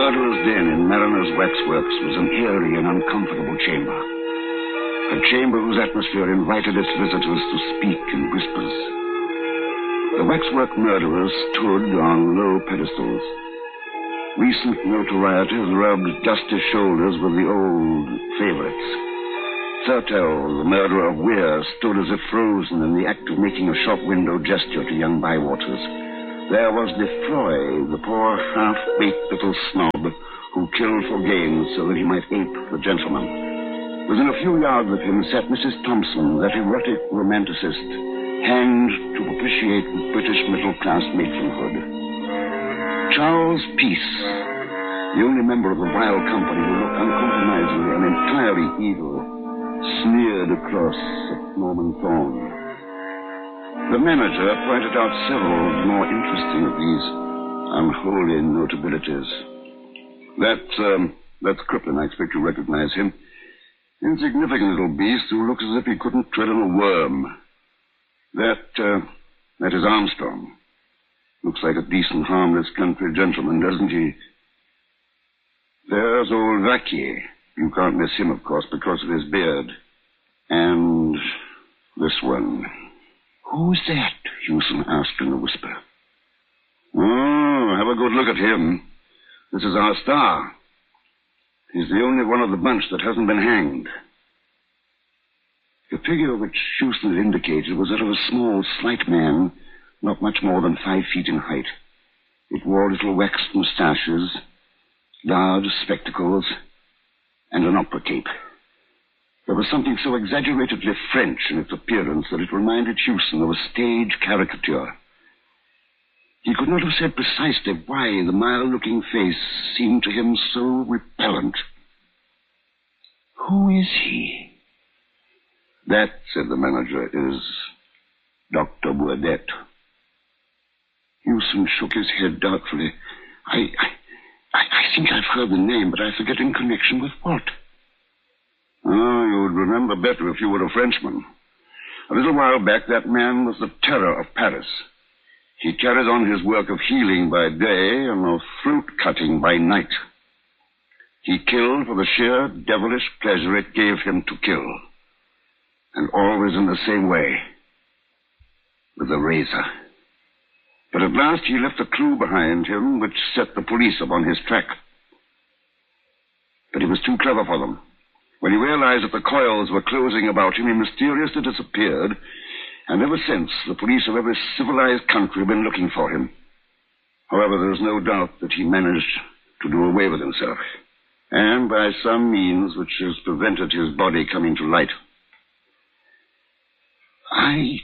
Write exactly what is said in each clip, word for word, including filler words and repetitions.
murderer's den in Mariner's Waxworks was an eerie and uncomfortable chamber. A chamber whose atmosphere invited its visitors to speak in whispers. The waxwork murderers stood on low pedestals. Recent notoriety has rubbed dusty shoulders with the old favorites. Thurtell, the murderer of Weir, stood as if frozen in the act of making a shop window gesture to young Bywaters. There was Defroy, the poor half-baked little snob who killed for gain so that he might ape the gentleman. Within a few yards of him sat Missus Thompson, that erotic romanticist, hanged to propitiate British middle-class matronhood. Charles Peace, the only member of the vile company who looked uncompromisingly and entirely evil, sneered across at Norman Thorne. The manager pointed out several more interesting of these unholy notabilities. That, um, that's Crippen. I expect you recognize him. Insignificant little beast who looks as if he couldn't tread on a worm. That, uh, that is Armstrong. Looks like a decent, harmless country gentleman, doesn't he? There's old Vacquier. You can't miss him, of course, because of his beard. And this one. Who's that? Hewson asked in a whisper. Oh, have a good look at him. This is our star. He's the only one of the bunch that hasn't been hanged. The figure which Hewson had indicated was that of a small, slight man, not much more than five feet in height. It wore little waxed moustaches, large spectacles, and an opera cape. There was something so exaggeratedly French in its appearance that it reminded Hewson of a stage caricature. He could not have said precisely why the mild-looking face seemed to him so repellent. Who is he? That, said the manager, is Doctor Burdett. Hewson shook his head doubtfully. I, I, I think I've heard the name, but I forget in connection with what? Oh, you would remember better if you were a Frenchman. A little while back, that man was the terror of Paris. He carried on his work of healing by day and of throat-cutting by night. He killed for the sheer devilish pleasure it gave him to kill. And always in the same way. With a razor. But at last he left a clue behind him which set the police upon his track. But he was too clever for them. When he realized that the coils were closing about him, he mysteriously disappeared, and ever since, the police of every civilized country have been looking for him. However, there is no doubt that he managed to do away with himself, and by some means which has prevented his body coming to light. I...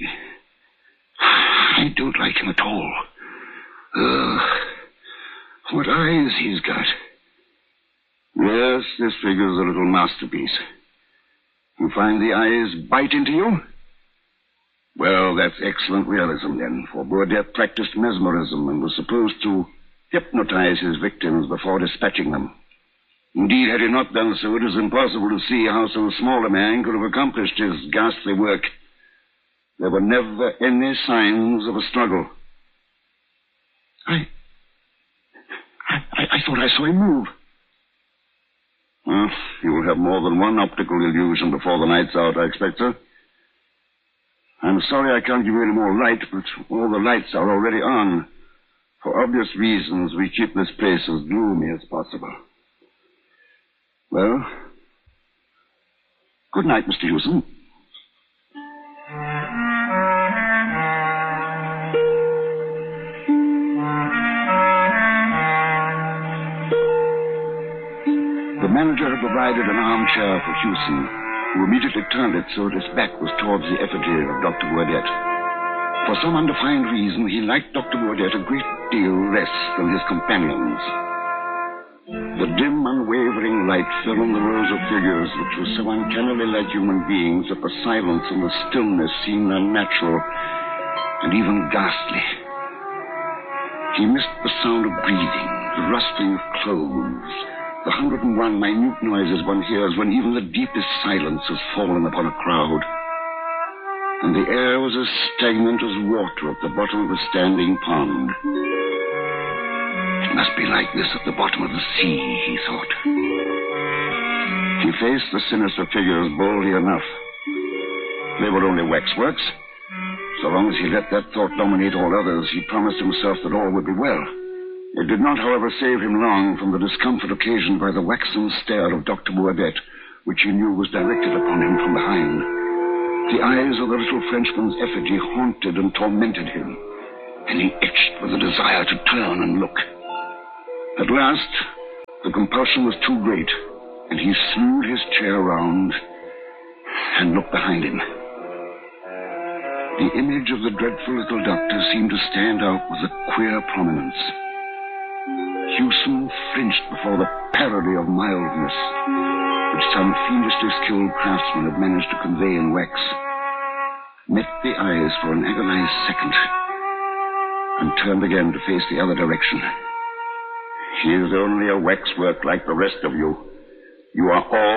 I don't like him at all. Ugh. What eyes he's got. Yes, this figure's a little masterpiece. You find the eyes bite into you? Well, that's excellent realism, then, for Burdett practiced mesmerism and was supposed to hypnotize his victims before dispatching them. Indeed, had he not done so, it is impossible to see how so small a man could have accomplished his ghastly work. There were never any signs of a struggle. I... I, I thought I saw him move. Well, you will have more than one optical illusion before the night's out, I expect, sir. I'm sorry I can't give you any more light, but all the lights are already on. For obvious reasons, we keep this place as gloomy as possible. Well, good night, Mister Hewson. The manager had provided an armchair for Hewson, who immediately turned it so that his back was towards the effigy of Doctor Burdett. For some undefined reason, he liked Doctor Burdett a great deal less than his companions. The dim, unwavering light fell on the rows of figures which were so uncannily like human beings that the silence and the stillness seemed unnatural and even ghastly. He missed the sound of breathing, the rustling of clothes, the hundred and one minute noises one hears when even the deepest silence has fallen upon a crowd. And the air was as stagnant as water at the bottom of a standing pond. At must be like this at the bottom of the sea, he thought. He faced the sinister figures boldly enough. They were only waxworks. So long as he let that thought dominate all others, he promised himself that all would be well. It did not, however, save him long from the discomfort occasioned by the waxen stare of Doctor Boisdet, which he knew was directed upon him from behind. The eyes of the little Frenchman's effigy haunted and tormented him, and he itched with a desire to turn and look. At last, the compulsion was too great, and he slewed his chair round and looked behind him. The image of the dreadful little doctor seemed to stand out with a queer prominence. Hewson flinched before the parody of mildness which some fiendishly skilled craftsman had managed to convey in wax, met the eyes for an agonized second, and turned again to face the other direction. He is only a waxwork like the rest of you. You are all